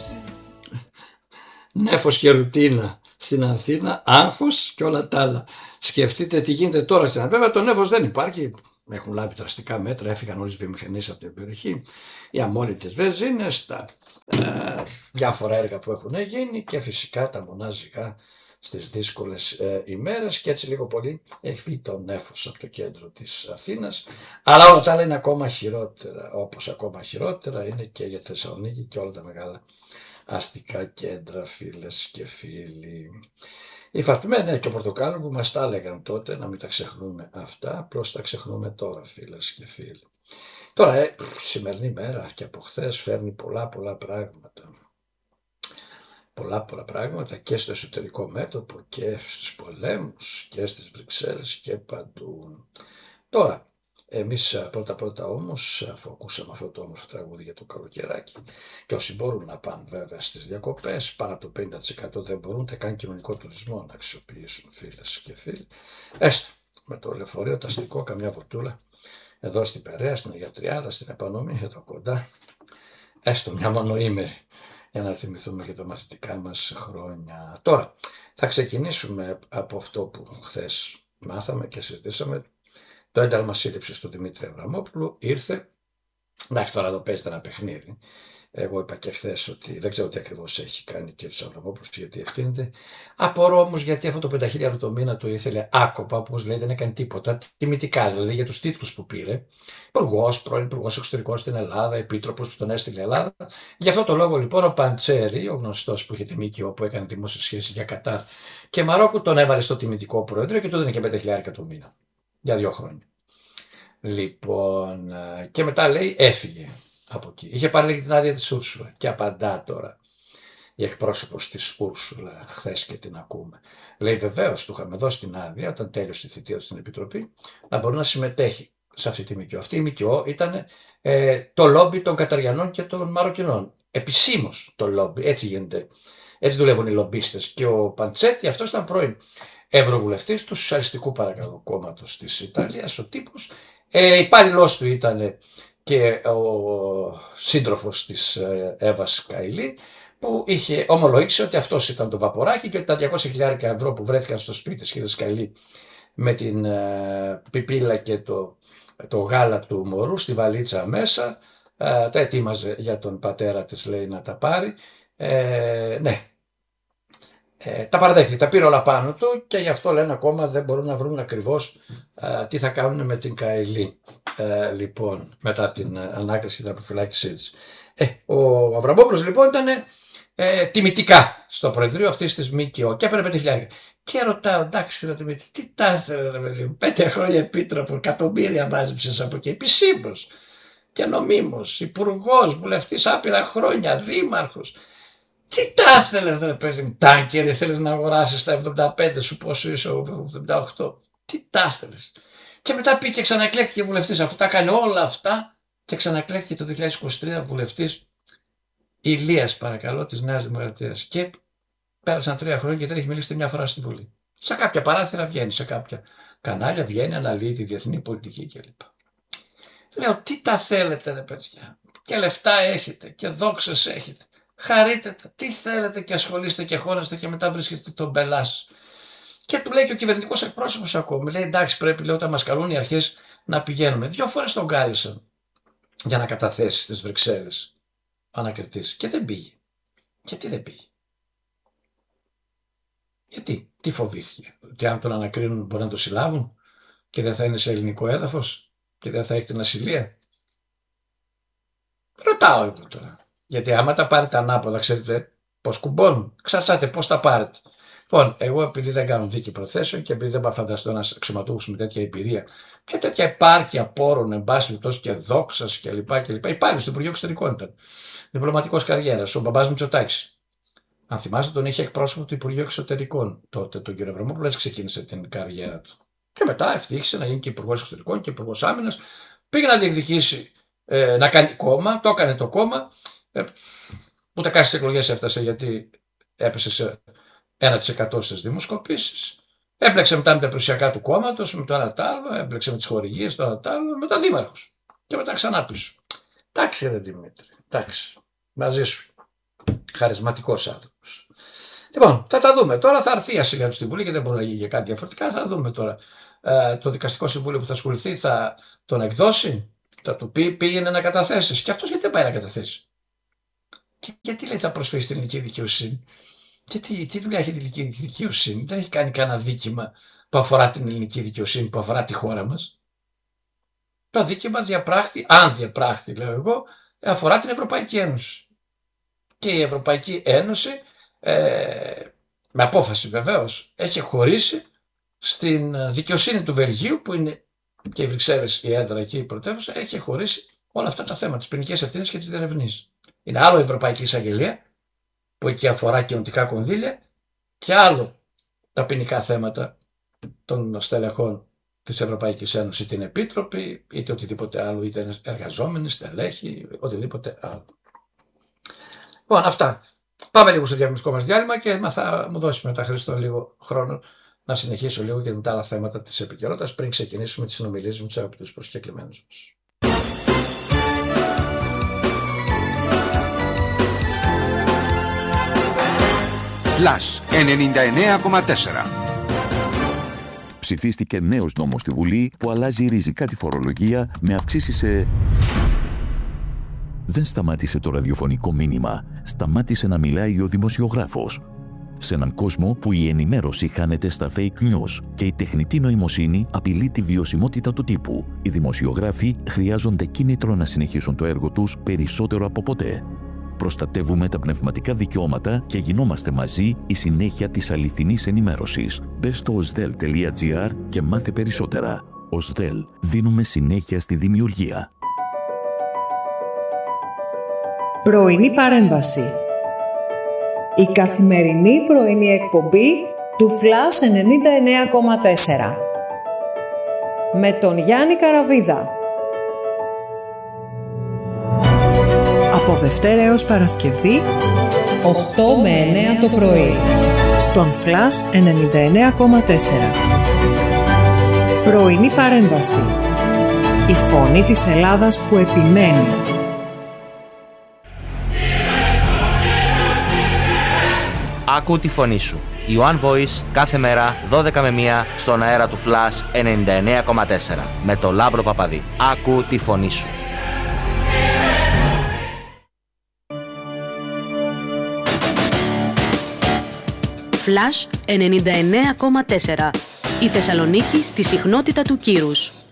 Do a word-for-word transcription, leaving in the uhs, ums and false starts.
Νέφος και ρουτίνα στην Αθήνα, άγχος και όλα τα άλλα. Σκεφτείτε τι γίνεται τώρα στην Αθήνα. Βέβαια το νέφος δεν υπάρχει. Έχουν λάβει δραστικά μέτρα, έφυγαν όλες οι βιομηχανίες από την περιοχή. Οι αμόλυτες βενζίνες, τα ε, διάφορα έργα που έχουν γίνει και φυσικά τα μονάζιγα στις δύσκολες ε, ημέρες και έτσι λίγο πολύ έχει φύγει το νέφος από το κέντρο της Αθήνας, αλλά όλα τα άλλα είναι ακόμα χειρότερα, όπως ακόμα χειρότερα είναι και για Θεσσαλονίκη και όλα τα μεγάλα αστικά κέντρα, φίλες και φίλοι. Η Φατμέ, ναι, και ο Πορτοκάλο που μας τα έλεγαν τότε, να μην τα ξεχνούμε αυτά, απλώς τα ξεχνούμε τώρα, φίλες και φίλοι. Τώρα, ε, σημερινή μέρα και από χθες φέρνει πολλά πολλά πράγματα. Πολλά πολλά πράγματα και στο εσωτερικό μέτωπο και στους πολέμους και στις Βρυξέλλες και παντού. Τώρα, εμείς πρώτα πρώτα όμως, αφού ακούσαμε αυτό το όμορφο τραγούδι για το καλοκαιράκι, και όσοι μπορούν να πάνε βέβαια στις διακοπές, πάνω από το πενήντα τοις εκατό δεν μπορούν ούτε καν κοινωνικό τουρισμό να αξιοποιήσουν, φίλες και φίλοι. Έστω με το λεωφορείο, το αστικό, καμιά βολτούλα, εδώ στην Περαία, στην Αγιατριάδα, στην Επανομή, εδώ κοντά, έστω μια μονοήμερη, για να θυμηθούμε και τα μαθητικά μας χρόνια. Τώρα, θα ξεκινήσουμε από αυτό που χθες μάθαμε και συζητήσαμε. Το ένταλμα σύλληψης του Δημήτρη Αβραμόπουλου ήρθε. Εντάξει, τώρα εδώ παίζεται ένα παιχνίδι. Εγώ είπα και χθες ότι δεν ξέρω τι ακριβώς έχει κάνει και του Αβραμόπουλου, γιατί ευθύνεται. Απορώ όμως γιατί αυτό το πέντε χιλιάδες το μήνα το ήθελε άκοπα, όπως λέει, δεν έκανε τίποτα. Τιμητικά δηλαδή για τους τίτλους που πήρε. Υπουργός, πρώην Υπουργός Εξωτερικών στην Ελλάδα, Επίτροπος που τον έστειλε η Ελλάδα. Γι' αυτό το λόγο λοιπόν ο Παντσέρη, ο γνωστός που είχε τη ΜΚΟ που έκανε δημόσια σχέση για Κατάρ και Μαρόκο, τον έβαλε στο τιμητικό προεδρείο και του έδινε και πέντε χιλιάδες το μήνα. Για δύο χρόνια. Λοιπόν, και μετά λέει έφυγε από εκεί. Είχε πάρει την άδεια της Ούρσουλα και απαντά τώρα η εκπρόσωπος της Ούρσουλα χθες και την ακούμε. Λέει βεβαίως του είχαμε δώσει την άδεια όταν τέλειωσε τη θητεία του στην Επιτροπή να μπορεί να συμμετέχει σε αυτή τη ΜΚΟ. Αυτή η ΜΚΟ ήταν ε, το λόμπι των Καταριανών και των Μαροκινών. Επισήμως το λόμπι, έτσι γίνεται. Έτσι δουλεύουν οι λομπίστες. Και ο Παντσέτη, αυτός ήταν πρώην Ευρωβουλευτής του Σοσιαλιστικού παρακαλώ κόμματος της Ιταλίας, ο τύπος. Ε, υπάλληλός του ήταν και ο σύντροφος της Εύας Καηλή, που είχε ομολογήσει ότι αυτός ήταν το βαποράκι και ότι τα διακόσια χιλιάδες ευρώ που βρέθηκαν στο σπίτι της κυρίας Καηλή με την ε, πιπίλα και το, το γάλα του μωρού στη βαλίτσα μέσα, ε, τα ετοίμαζε για τον πατέρα της, λέει, να τα πάρει. Ε, ναι. Ε, τα παραδέχτηκε, τα πήρε όλα πάνω του και γι' αυτό λένε ακόμα δεν μπορούν να βρουν ακριβώς ε, τι θα κάνουν με την Καηλή, ε, λοιπόν, μετά την ε, ανάκριση και την αποφυλάκησή της. Ε, ο Αβραμόπουλος λοιπόν ήταν ε, τιμητικά στο προεδρείο αυτής της ΜΚΟ και έπαιρνε πέντε χιλιάδες. Και ρωτάω, εντάξει, ρε Δημήτρη, τι τα ήθελε, ρε παιδί μου, πέντε χρόνια επίτροπο, εκατομμύρια μάζεψες από εκεί, επισήμως και νομίμως, υπουργός, βουλευτής άπειρα χρόνια, δήμαρχος. Τι τα ήθελες ρε παιδί μου, τάνκερ, ήθελες να αγοράσεις τα εβδομήντα πέντε σου, πόσο είσαι ο εβδομήντα οκτώ. Τι τα ήθελες. Και μετά πήγε και ξαναεκλέχθηκε βουλευτής, αφού τα έκανε όλα αυτά και ξαναεκλέχθηκε το δύο χιλιάδες είκοσι τρία βουλευτής Ηλίας, παρακαλώ, της Νέας Δημοκρατίας. Και πέρασαν τρία χρόνια και δεν έχει μιλήσει μια φορά στη Βουλή. Σε κάποια παράθυρα βγαίνει, σε κάποια κανάλια βγαίνει, αναλύει τη διεθνή πολιτική κλπ. Λέω, τι τα θέλετε ρε παιδιά, και λεφτά έχετε και δόξες έχετε. Χαρείτε τα, τι θέλετε και ασχολείστε και χώνεστε και μετά βρίσκετε τον πελάς. Και του λέει και ο κυβερνητικός εκπρόσωπος ακόμη, λέει εντάξει πρέπει, λέει, όταν μας καλούν οι αρχές να πηγαίνουμε. Δύο φορές τον κάλεσαν για να καταθέσει στις Βρυξέλλες ανακριτής και δεν πήγε. Γιατί δεν πήγε. Γιατί, τι φοβήθηκε, ότι αν τον ανακρίνουν μπορεί να το συλλάβουν και δεν θα είναι σε ελληνικό έδαφος και δεν θα έχει την ασυλία. Ρωτάω εγώ τώρα. Γιατί άμα τα πάρετε ανάποδα, ξέρετε πώς κουμπώνουν. Ξαρτάται πώς τα πάρετε. Λοιπόν, εγώ επειδή δεν κάνω δίκη προθέσεων και επειδή δεν πάω φανταστώ ένα αξιωματούχο με τέτοια εμπειρία και τέτοια επάρκεια πόρων, εν πάση περιπτώσει και δόξα κλπ. κλπ. Υπάλληλο στο Υπουργείο Εξωτερικών ήταν. Διπλωματικό καριέρα, ο μπαμπάς Μητσοτάκης. Αν θυμάστε, τον είχε εκπρόσωπο του Υπουργείου Εξωτερικών τότε, τον κύριο Αβραμόπουλο, έτσι ξεκίνησε την καριέρα του. Και μετά ευτύχησε να γίνει και Υπουργός Εξωτερικών και Υπουργός Άμυνας. Πήγε να διεκδικήσει, ε, να κάνει κόμμα, το έκανε το κόμμα. Ε, ούτε καν στις εκλογές έφτασε γιατί έπεσε σε ένα τοις εκατό στις δημοσκοπήσεις. Έμπλεξε μετά με τα περιουσιακά του κόμματος, με το ένα τ' άλλο, έμπλεξε με τις χορηγίες, το ένα τ' άλλο, μετά δήμαρχος. Και μετά ξανά πίσω. Εντάξει ρε Δημήτρη, εντάξει, μαζί σου. Χαρισματικός άνθρωπος. Λοιπόν, θα τα δούμε. Τώρα θα έρθει η ασυλία του στη Βουλή και δεν μπορεί να γίνει για κάτι διαφορετικά. Θα δούμε τώρα. Ε, το δικαστικό συμβούλιο που θα ασχοληθεί θα τον εκδώσει, θα του πει πήγαινε να καταθέσει. Και αυτός γιατί δεν πάει να καταθέσει. Και γιατί λέει θα προσφέρει στην ελληνική δικαιοσύνη. Γιατί τι δουλειά έχει την ελληνική δικαιοσύνη. Δεν έχει κάνει κανένα δίκημα που αφορά την ελληνική δικαιοσύνη, που αφορά τη χώρα μας. Το δίκημα διαπράχθη, αν διαπράχθη λέω εγώ, αφορά την Ευρωπαϊκή Ένωση. Και η Ευρωπαϊκή Ένωση, ε, με απόφαση βεβαίως, έχει χωρίσει στην δικαιοσύνη του Βελγίου, που είναι και οι Βρυξέλλες η έδρα και η πρωτεύουσα, έχει χωρίσει όλα αυτά τα θέματα, τις ποινικές ευθύνες και τις διερευνήσεις. Είναι άλλο η Ευρωπαϊκή Εισαγγελία, που εκεί αφορά κοινοτικά κονδύλια, και άλλο τα ποινικά θέματα των στελεχών της Ευρωπαϊκής Ένωσης, την Επίτροπη, είτε οτιδήποτε άλλο, είτε εργαζόμενοι, στελέχοι, οτιδήποτε άλλο. Λοιπόν, αυτά. Πάμε λίγο στο διαφημιστικό μας διάλειμμα και θα μου δώσει μετά, Χρήστο, λίγο χρόνο να συνεχίσω λίγο και με τα άλλα θέματα της επικαιρότητας πριν ξεκινήσουμε τις συνομιλίες με τους αγαπητούς προσκεκλημένους μας. Flash ενενήντα εννέα κόμμα τέσσερα. Ψηφίστηκε νέος νόμος στη Βουλή που αλλάζει ριζικά τη φορολογία με αυξήσεις σε... Δεν σταμάτησε το ραδιοφωνικό μήνυμα. Σταμάτησε να μιλάει ο δημοσιογράφος. Σε έναν κόσμο που η ενημέρωση χάνεται στα fake news και η τεχνητή νοημοσύνη απειλεί τη βιωσιμότητα του τύπου, οι δημοσιογράφοι χρειάζονται κίνητρο να συνεχίσουν το έργο τους περισσότερο από ποτέ. Προστατεύουμε τα πνευματικά δικαιώματα και γινόμαστε μαζί η συνέχεια της αληθινής ενημέρωσης. Μπες στο οσδέλ τελεία τζι άρ και μάθε περισσότερα. οσδέλ. Δίνουμε συνέχεια στη δημιουργία. Πρωινή παρέμβαση. Η καθημερινή πρωινή εκπομπή του Flash ενενήντα εννέα κόμμα τέσσερα. Με τον Γιάννη Καραβίδα. Από Δευτέρα έως Παρασκευή, οκτώ με εννέα το πρωί. Στον Flash ενενήντα εννέα κόμμα τέσσερα. Πρωινή παρέμβαση. Η φωνή της Ελλάδας που επιμένει. Άκου τη φωνή σου. Η One Voice κάθε μέρα δώδεκα με μία στον αέρα του Flash ενενήντα εννέα κόμμα τέσσερα με το Λάμπρο Παπαδί. Άκου τη φωνή σου. Flash ενενήντα εννέα κόμμα τέσσερα. Η Θεσσαλονίκη στη συχνότητα του κύρους.